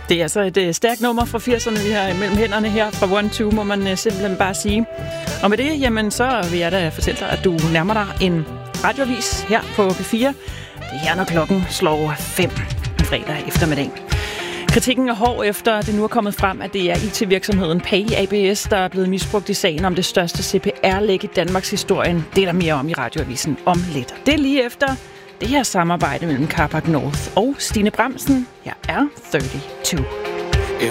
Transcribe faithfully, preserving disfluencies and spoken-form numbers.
Det er altså et uh, stærkt nummer fra firserne, vi har mellem hænderne her fra One Two, må man uh, simpelthen bare sige. Og med det, jamen, så vil jeg da fortælle dig, at du nærmer dig en radioavis her på P fire. Det er her, når klokken slår fem fredag eftermiddag. Kritikken er hård efter det nu er kommet frem, at det er I T-virksomheden Pay A B S, der er blevet misbrugt i sagen om det største C P R-læk i Danmarks historie. Det er der mere om i radioavisen om lidt. Det er lige efter det her samarbejde mellem Carpark North og Stine Bramsen. Her er treogtredive.